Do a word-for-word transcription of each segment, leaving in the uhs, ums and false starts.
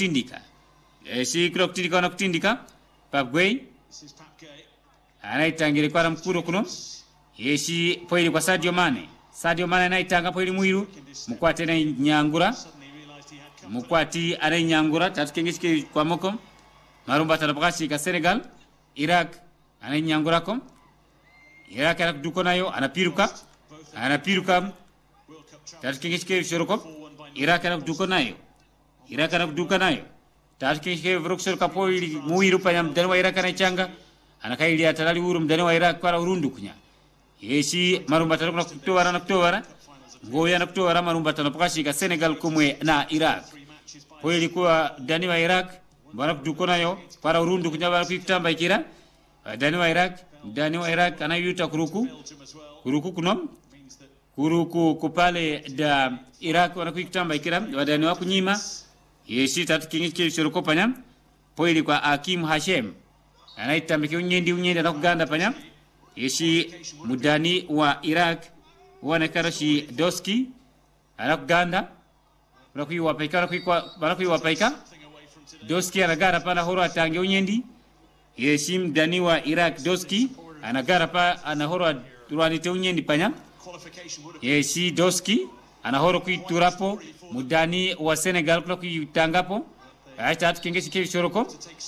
kutindika. Yeshi kuna kutindika na kutindika. Pagwei. Anaitangire kwa mkuru kuno. Yeshi poili kwa Sadio Mane. Sadio Mane anaitanga poili muiru. Mukwati na nyangura. Mukwati ana nyangura. Tatu kengeshike kwa moko. Marumba tanapakashi ka Senegal. Iraq ana nyangura kom. Iraq ana duko nayo. Anapiruka. Anapiruka. Tatu kengeshike shoroko. Iraq ana duko nayo. Iraq ana duko nayo. Tatu kengeshike vrokshoroka poili muiru pa mdani wa Iraq anaichanga. Anakaili atalali uru mdani wa Iraq kwa urundu kunya. Yeshi marumba tanapakashi na kutowara na kutowara. Goya na kutowara marumba tanapakashi ka Senegal kumwe na Iraq. Poili kwa mdani wa Iraq. Bwana kuduko nayo para urundu kunyaba kutamba ikira dani wa Iraq dani wa Iraq anayuta kuruku kuruku kunom kuruku kupale da Iraq wana kutamba ikira wadani wa kunyima yeshi tatu kingi shiroko panya poili kwa Hakim Hashem anaitambike unyendi unyendi na kuganda panya yeshi mudani wa Iraq wana karashi Doski anakuganda wanakuwa paika wanakuwa wanakuwa paika Doski anagara pa na horo atange unyendi. Yeshim dani wa Iraq Doski anagara pa anahoro turanite unyendi panya. Yeshi Doski anahoro kuiturapo mudani wa Senegal kula kuitangapo. Aita atu kengeshi kevi shoroko.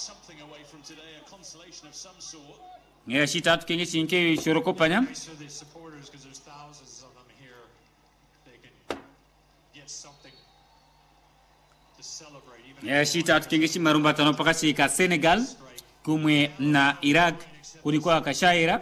Yeshi tatu kengeshi kevi shoroko panya. Yeshi tatu kengeshi marumba tano pakasi ka Senegal kumwe na Iraq kulikuwa kashaira.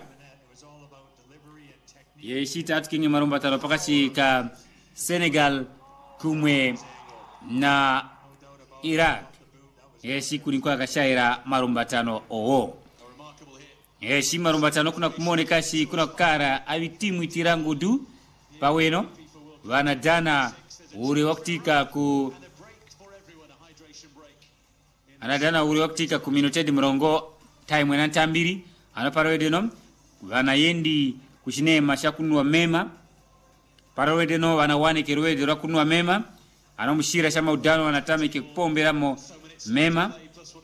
Yeshi tatu kengeshi marumba tano pakasi ka Senegal kumwe na Iraq. Yeshi kulikuwa kashaira marumba tano oo. Yeshi marumba tano kuna kumone kashi kuna kara abitimu itirangu du paweno wanadana uri waktika ku anadana uri waktika ku minute di mrongo time na tambiri anaparawede nom wana yendi kushine mashakunwa mema parawede no wana wane kirwede rakunwa mema anamushira shama udano wanatame kipombe mo mema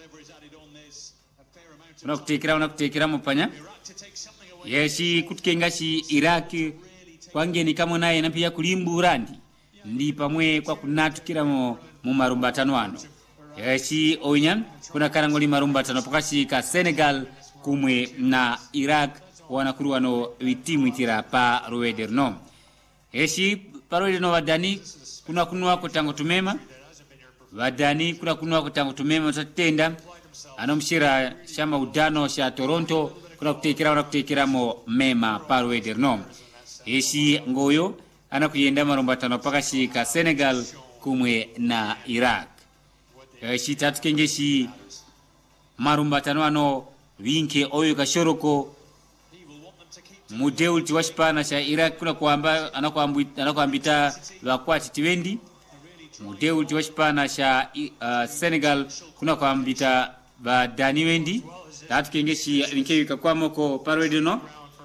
unakutekira unakutekira mupanya yeshi kutkengashi Iraq kwangeni kama naye na pia kulimbu randi ndi pamwe kwa kunatukira mo mu marumba tanwano yeshi onyan kuna karangoli marumba tano pokashi ka Senegal kumwe na Iraq wanakuru wano witimu itira pa ruwederno yeshi paruwederno wadani kuna kunua kutango tumema wadani kuna kunua kutango tumema tatenda anomshira shama udano sha Toronto kuna kutekira wana kutekira mo mema paruwederno yeshi ngoyo anakuyenda marumba tano pakashi ka Senegal kumwe na Iraq. Yeshi tatu kengeshi marumba tano ano winke oyo kashoroko mudeul tiwashpana sha Iraq kuna kuamba anakuambita anakuambita lwakwati tiwendi mudeul tiwashpana sha uh, Senegal kuna kuambita ba dani wendi tatu kengeshi linke kakwamoko parwede no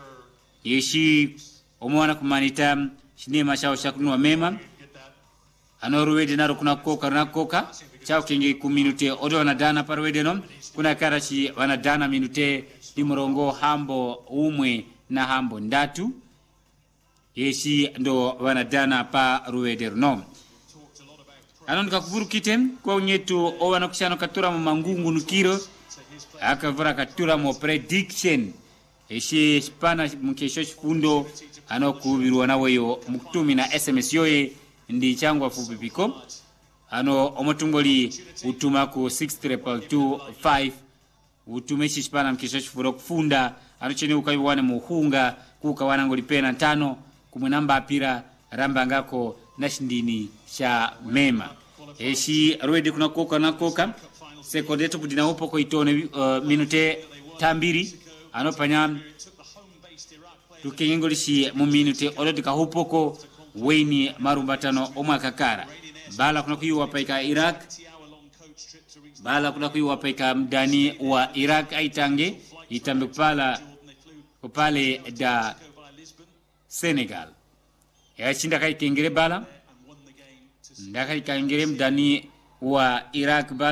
yeshi omwana kumanita shinema shao shakunwa mema anoruwede naro kuna koka na koka chao kingi ku minute odo wanadana parwede no kuna karashi wanadana minute limurongo hambo umwe na hambo ndatu yeshi ndo wanadana pa ruwede no anon kakufuru kitem kwa unyetu o wanakushano katura mu mangungu nukiro akavura katura mu prediction yeshi spana mkesho fundo ano kubiruwa naweyo mukutumi na S M S yoye ndi changwa fupipiko ano omotungoli utuma ku six two two five utumeshi spana mkesho furo kufunda ano chene ukayiwane muhunga kuka wanangoli pena tano kumwe namba apira ramba ngako nashindini sha mema eshi ruwede kuna koka na koka sekodeto kudina upo ko itone uh, minute tambiri ano panyam tukengolishi mu minute olodika hupoko weni marumbatano omakakara bala kuna kuiwa paika Iraq bala kuna kuiwa paika mdani wa Iraq aitange itambe kupala kupale da Senegal ya chinda kai kengere bala ndaka ikangere mdani wa Iraq bala